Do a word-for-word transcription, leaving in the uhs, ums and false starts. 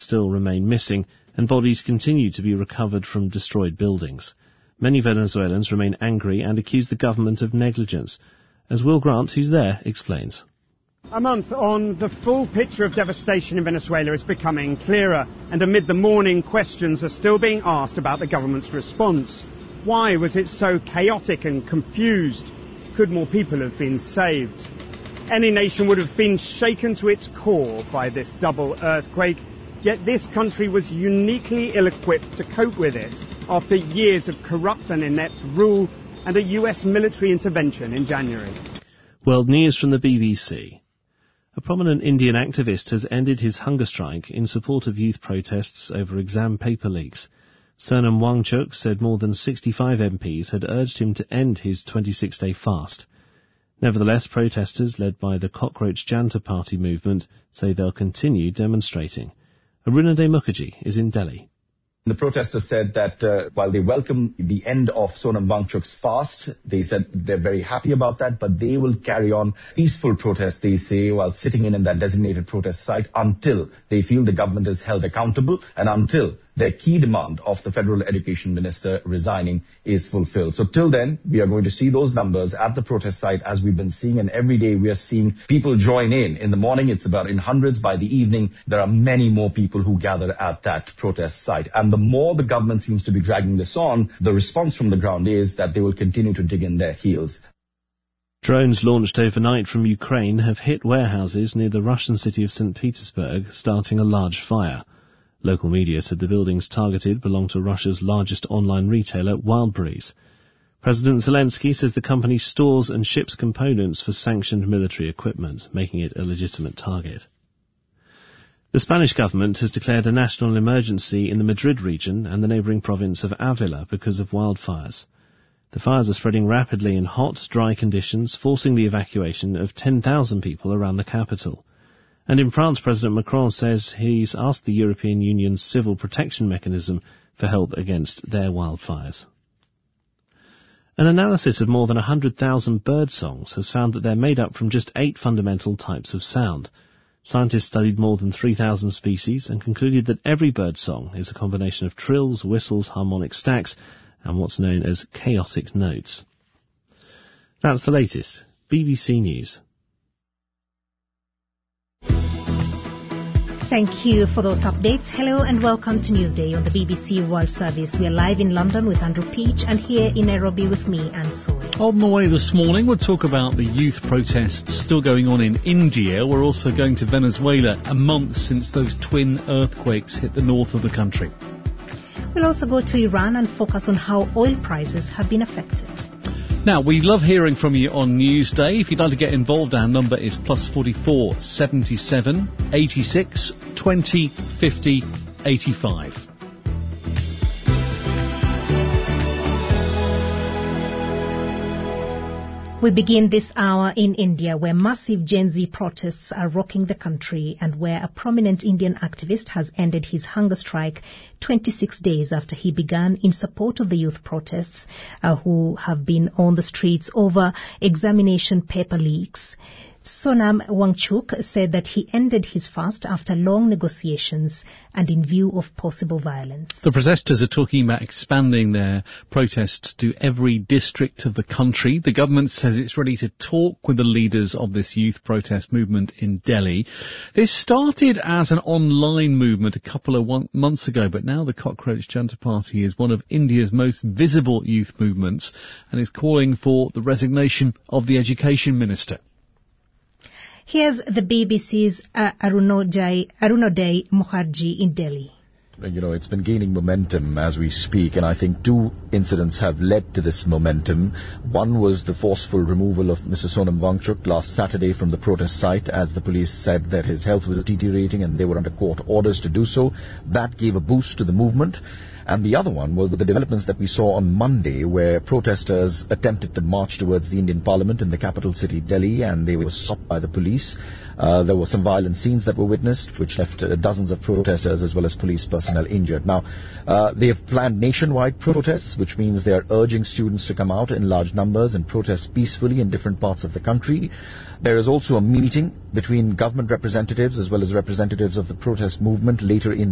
still remain missing, and bodies continue to be recovered from destroyed buildings. Many Venezuelans remain angry and accuse the government of negligence. As Will Grant, who's there, explains. A month on, the full picture of devastation in Venezuela is becoming clearer, and amid the mourning, questions are still being asked about the government's response. Why was it so chaotic and confused? Could more people have been saved? Any nation would have been shaken to its core by this double earthquake, yet this country was uniquely ill-equipped to cope with it after years of corrupt and inept rule and a U S military intervention in January. World News from the B B C. A prominent Indian activist has ended his hunger strike in support of youth protests over exam paper leaks. Sonam Wangchuk said more than sixty-five M Ps had urged him to end his twenty-six day fast. Nevertheless, protesters led by the Cockroach Janta Party movement say they'll continue demonstrating. Arunadhay Mukherjee is in Delhi. The protesters said that uh, while they welcome the end of Sonam Wangchuk's fast, they said they're very happy about that, but they will carry on peaceful protests, they say, while sitting in, in that designated protest site until they feel the government is held accountable and until their key demand of the federal education minister resigning is fulfilled. So till then, we are going to see those numbers at the protest site as we've been seeing, and every day we are seeing people join in. In the morning, it's about in hundreds. By the evening, there are many more people who gather at that protest site. And the more the government seems to be dragging this on, the response from the ground is that they will continue to dig in their heels. Drones launched overnight from Ukraine have hit warehouses near the Russian city of Saint Petersburg, starting a large fire. Local media said the buildings targeted belong to Russia's largest online retailer, Wildberries. President Zelensky says the company stores and ships components for sanctioned military equipment, making it a legitimate target. The Spanish government has declared a national emergency in the Madrid region and the neighbouring province of Avila because of wildfires. The fires are spreading rapidly in hot, dry conditions, forcing the evacuation of ten thousand people around the capital. And in France, President Macron says he's asked the European Union's civil protection mechanism for help against their wildfires. An analysis of more than one hundred thousand bird songs has found that they're made up from just eight fundamental types of sound. Scientists studied more than three thousand species and concluded that every bird song is a combination of trills, whistles, harmonic stacks, and what's known as chaotic notes. That's the latest. B B C News. Thank you for those updates. Hello and welcome to Newsday on the B B C World Service. We are live in London with Andrew Peach and here in Nairobi with me, Anne Soy. On the way this morning, we'll talk about the youth protests still going on in India. We're also going to Venezuela, a month since those twin earthquakes hit the north of the country. We'll also go to Iran and focus on how oil prices have been affected. Now, we love hearing from you on Newsday. If you'd like to get involved, our number is plus forty-four, seventy-seven, eighty-six, twenty, fifty, eighty-five. We begin this hour in India, where massive Gen Z protests are rocking the country and where a prominent Indian activist has ended his hunger strike twenty-six days after he began in support of the youth protests uh, who have been on the streets over examination paper leaks. Sonam Wangchuk said that he ended his fast after long negotiations and in view of possible violence. The protesters are talking about expanding their protests to every district of the country. The government says it's ready to talk with the leaders of this youth protest movement in Delhi. This started as an online movement a couple of one- months ago, but now the Cockroach Janta Party is one of India's most visible youth movements and is calling for the resignation of the education minister. Here's the B B C's uh, Arunodhay, Arunodhay Mukherjee in Delhi. You know, it's been gaining momentum as we speak, and I think two incidents have led to this momentum. One was the forceful removal of Mister Sonam Wangchuk last Saturday from the protest site, as the police said that his health was deteriorating and they were under court orders to do so. That gave a boost to the movement. And the other one was the developments that we saw on Monday, where protesters attempted to march towards the Indian Parliament in the capital city, Delhi, and they were stopped by the police. Uh, there were some violent scenes that were witnessed, which left uh, dozens of protesters as well as police personnel injured. Now, uh, they have planned nationwide protests, which means they are urging students to come out in large numbers and protest peacefully in different parts of the country. There is also a meeting between government representatives as well as representatives of the protest movement later in